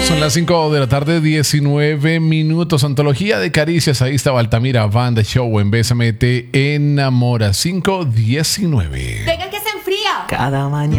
Son las 5 de la tarde, 19 minutos. Antología de caricias. Ahí estaba Altamira Banda Show en Bésame Te Enamora. 5:19. Vengan que se enfría. Cada mañana.